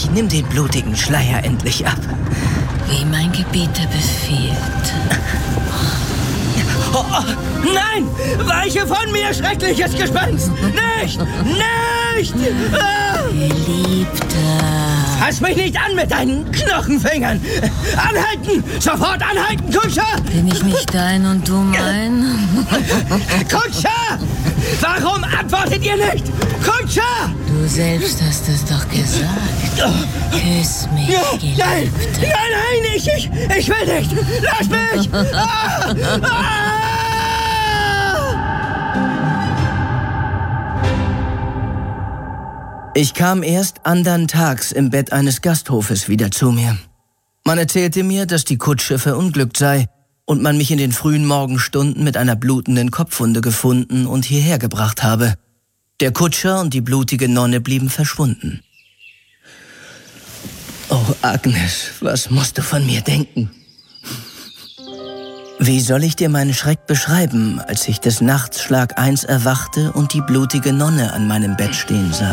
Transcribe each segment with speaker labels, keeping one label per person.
Speaker 1: nimm den blutigen Schleier endlich ab.
Speaker 2: Wie mein Gebieter befiehlt.
Speaker 1: Oh, oh, nein! Weiche von mir, schreckliches Gespenst! Nicht! Nicht! Ah!
Speaker 2: Geliebter.
Speaker 1: Fass mich nicht an mit deinen Knochenfingern! Anhalten! Sofort anhalten, Kutscher!
Speaker 2: Bin ich nicht dein und du mein?
Speaker 1: Kutscher! Warum antwortet ihr nicht? Kutscher!
Speaker 2: Du selbst hast es doch gesagt. Küss mich, Geliebter.
Speaker 1: Nein! Nein, ich will nicht! Lass mich! Ah! Ah! Ich kam erst andern Tags im Bett eines Gasthofes wieder zu mir. Man erzählte mir, dass die Kutsche verunglückt sei und man mich in den frühen Morgenstunden mit einer blutenden Kopfwunde gefunden und hierher gebracht habe. Der Kutscher und die blutige Nonne blieben verschwunden. Oh, Agnes, was musst du von mir denken? Wie soll ich dir meinen Schreck beschreiben, als ich des Nachts Schlag 1 erwachte und die blutige Nonne an meinem Bett stehen sah?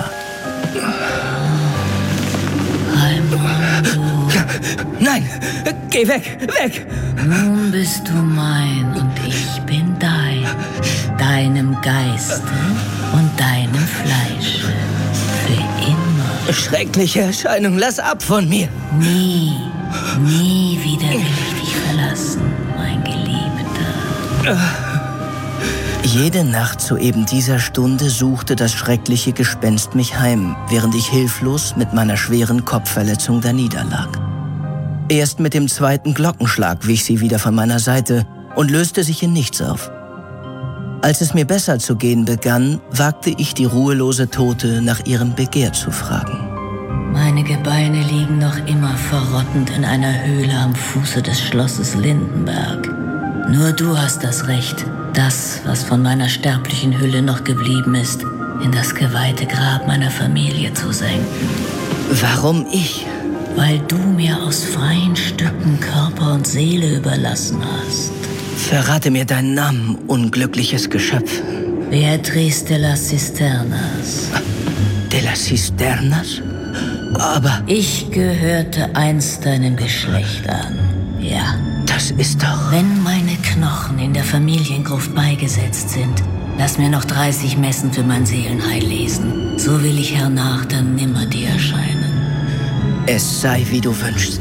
Speaker 1: Nein, geh weg, weg!
Speaker 2: Nun bist du mein und ich bin dein, deinem Geiste und deinem Fleische, für immer.
Speaker 1: Schreckliche Erscheinung, lass ab von mir!
Speaker 2: Nie wieder will ich dich verlassen, mein Geliebter.
Speaker 1: Jede Nacht zu eben dieser Stunde suchte das schreckliche Gespenst mich heim, während ich hilflos mit meiner schweren Kopfverletzung daniederlag. Erst mit dem 2. Glockenschlag wich sie wieder von meiner Seite und löste sich in nichts auf. Als es mir besser zu gehen begann, wagte ich die ruhelose Tote nach ihrem Begehr zu fragen.
Speaker 2: Meine Gebeine liegen noch immer verrottend in einer Höhle am Fuße des Schlosses Lindenberg. Nur du hast das Recht, das, was von meiner sterblichen Hülle noch geblieben ist, in das geweihte Grab meiner Familie zu senken.
Speaker 1: Warum ich?
Speaker 2: Weil du mir aus freien Stücken Körper und Seele überlassen hast.
Speaker 1: Verrate mir deinen Namen, unglückliches Geschöpf.
Speaker 2: Beatrice de las Cisternas.
Speaker 1: De las Cisternas? Aber...
Speaker 2: Ich gehörte einst deinem Geschlecht an, ja.
Speaker 1: Das ist doch...
Speaker 2: Wenn meine Knochen in der Familiengruft beigesetzt sind, lass mir noch 30 Messen für mein Seelenheil lesen. So will ich hernach dann nimmer dir erscheinen.
Speaker 1: Es sei, wie du wünschst.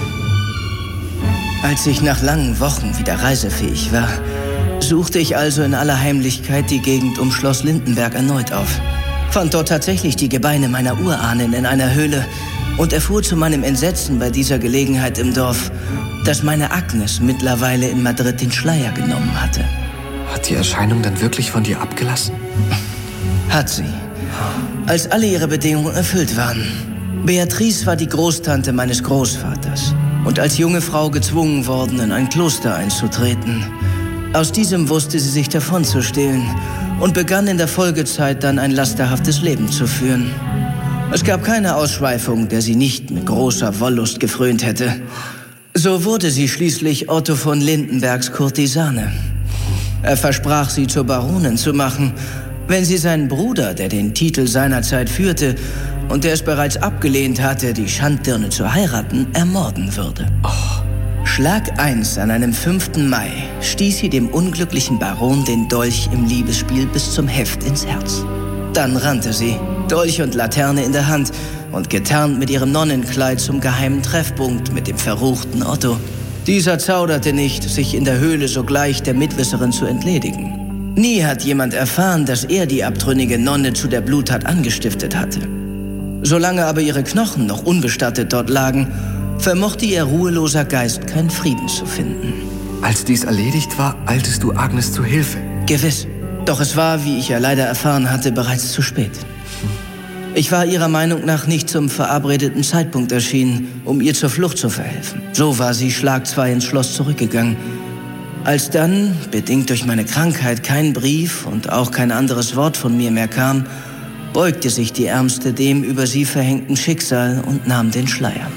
Speaker 1: Als ich nach langen Wochen wieder reisefähig war, suchte ich also in aller Heimlichkeit die Gegend um Schloss Lindenberg erneut auf. Fand dort tatsächlich die Gebeine meiner Urahnen in einer Höhle und erfuhr zu meinem Entsetzen bei dieser Gelegenheit im Dorf, dass meine Agnes mittlerweile in Madrid den Schleier genommen hatte.
Speaker 3: Hat die Erscheinung dann wirklich von dir abgelassen?
Speaker 1: Hat sie. Als alle ihre Bedingungen erfüllt waren. Beatrice war die Großtante meines Großvaters und als junge Frau gezwungen worden, in ein Kloster einzutreten. Aus diesem wusste sie sich davonzustehlen und begann in der Folgezeit dann ein lasterhaftes Leben zu führen. Es gab keine Ausschweifung, der sie nicht mit großer Wollust gefrönt hätte. So wurde sie schließlich Otto von Lindenbergs Kurtisane. Er versprach, sie zur Baronin zu machen, wenn sie seinen Bruder, der den Titel seinerzeit führte und der es bereits abgelehnt hatte, die Schanddirne zu heiraten, ermorden würde. Schlag 1 an einem 5. Mai stieß sie dem unglücklichen Baron den Dolch im Liebesspiel bis zum Heft ins Herz. Dann rannte sie, Dolch und Laterne in der Hand und getarnt mit ihrem Nonnenkleid zum geheimen Treffpunkt mit dem verruchten Otto. Dieser zauderte nicht, sich in der Höhle sogleich der Mitwisserin zu entledigen. Nie hat jemand erfahren, dass er die abtrünnige Nonne zu der Bluttat angestiftet hatte. Solange aber ihre Knochen noch unbestattet dort lagen, vermochte ihr ruheloser Geist keinen Frieden zu finden.
Speaker 3: Als dies erledigt war, eiltest du Agnes zu Hilfe.
Speaker 1: Gewiss. Doch es war, wie ich ja leider erfahren hatte, bereits zu spät. Ich war ihrer Meinung nach nicht zum verabredeten Zeitpunkt erschienen, um ihr zur Flucht zu verhelfen. So war sie Schlag 2 ins Schloss zurückgegangen. Als dann, bedingt durch meine Krankheit, kein Brief und auch kein anderes Wort von mir mehr kam, beugte sich die Ärmste dem über sie verhängten Schicksal und nahm den Schleier.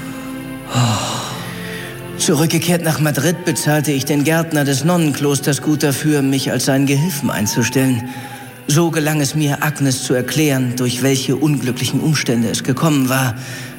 Speaker 1: Zurückgekehrt nach Madrid bezahlte ich den Gärtner des Nonnenklosters gut dafür, mich als seinen Gehilfen einzustellen. So gelang es mir, Agnes zu erklären, durch welche unglücklichen Umstände es gekommen war,